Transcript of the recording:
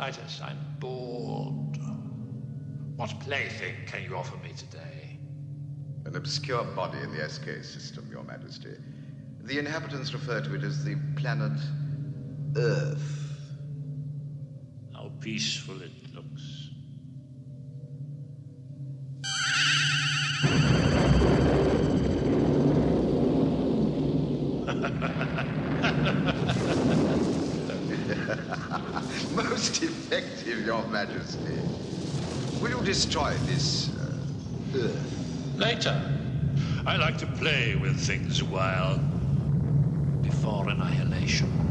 Arthritis, I'm bored. What plaything can you offer me today? An obscure body in the SK system, Your Majesty. The inhabitants refer to it as the planet Earth. How peaceful it looks. Most effective, Your Majesty. Will you destroy this Earth? Later. I like to play with things a while. Before annihilation.